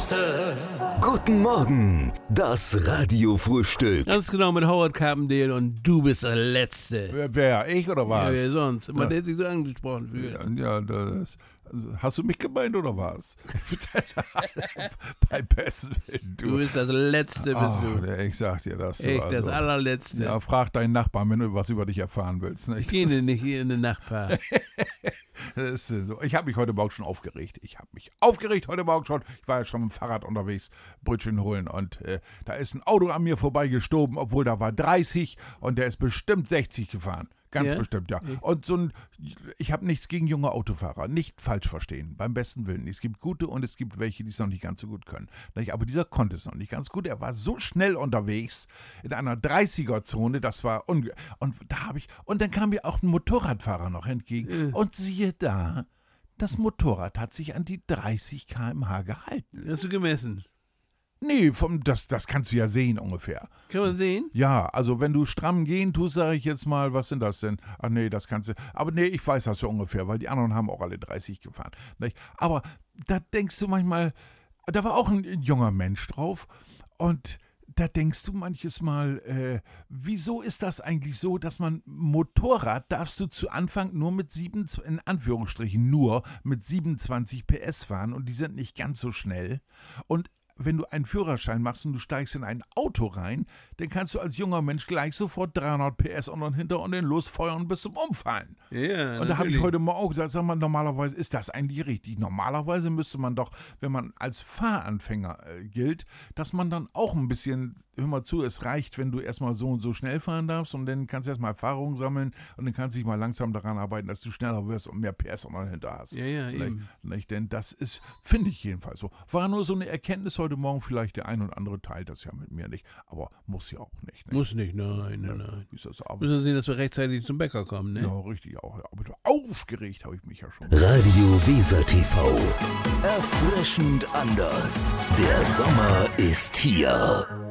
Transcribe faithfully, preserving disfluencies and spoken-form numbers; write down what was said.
Letzte. Guten Morgen, das Radiofrühstück. Ganz genau mit Howard Carpendale und du bist der Letzte. Wer, wer ich oder was? Ja, wer sonst? Immer Ja. der sich so angesprochen fühlt. Ja, ja das, also, hast du mich gemeint oder was? Bei besten Willen, Du du. bist das Letzte, bist Ach, du. der- ich sag dir das so. Echt, also, das allerletzte. ja, frag deinen Nachbarn, wenn du was über dich erfahren willst. Ne? Ich gehe nicht hier in den Nachbar. Das ist, äh, so. Ich habe mich heute Morgen schon aufgeregt. Ich habe mich aufgeregt heute Morgen schon. Ich war ja schon mit dem Fahrrad unterwegs, Brötchen holen. Und äh, da ist ein Auto an mir vorbeigestoben, obwohl da war dreißig und der ist bestimmt sechzig gefahren. Ganz Ja? bestimmt, ja. Und so ein, ich habe nichts gegen junge Autofahrer. Nicht falsch verstehen, beim besten Willen. Es gibt gute und es gibt welche, die es noch nicht ganz so gut können. Aber dieser konnte es noch nicht ganz gut. Er war so schnell unterwegs in einer dreißiger-Zone, das war unge... Und da habe ich... Und dann kam mir auch ein Motorradfahrer noch entgegen. Und siehe da, das Motorrad hat sich an die dreißig Kilometer pro Stunde gehalten. Hast du gemessen? Nee, vom, das, das kannst du ja sehen ungefähr. Kann man sehen? Ja, also wenn du stramm gehen tust, sage ich jetzt mal, was sind das denn? Ach nee, das kannst du. Aber nee, ich weiß das so ungefähr, weil die anderen haben auch alle dreißig gefahren. Nicht? Aber da denkst du manchmal, da war auch ein junger Mensch drauf und da denkst du manches Mal, äh, wieso ist das eigentlich so, dass man Motorrad darfst du zu Anfang nur mit sieben, in Anführungsstrichen nur mit siebenundzwanzig P S fahren und die sind nicht ganz so schnell. Und wenn du einen Führerschein machst und du steigst in ein Auto rein, dann kannst du als junger Mensch gleich sofort dreihundert P S und dann hinter und den losfeuern bis zum Umfallen. Ja, Und da habe ich natürlich. heute Morgen auch gesagt, sag mal, normalerweise ist das eigentlich richtig. Normalerweise müsste man doch, wenn man als Fahranfänger äh, gilt, dass man dann auch ein bisschen, hör mal zu, es reicht, wenn du erstmal so und so schnell fahren darfst und dann kannst du erstmal Erfahrung sammeln und dann kannst du dich mal langsam daran arbeiten, dass du schneller wirst und mehr P S und dann hinter hast. Ja, ja, Nicht? eben. Nicht? Denn das ist, finde ich jedenfalls so. War nur so eine Erkenntnis heute Morgen, vielleicht der ein oder andere teilt das ja mit mir nicht, aber muss ja auch nicht. nicht? Muss nicht, nein, nein, nein. Ist das aber, Müssen wir sehen, dass wir rechtzeitig zum Bäcker kommen, ne? ja, richtig auch. Ja. Aber aufgeregt habe ich mich ja schon. Radio Weser T V. Erfrischend anders. Der Sommer ist hier.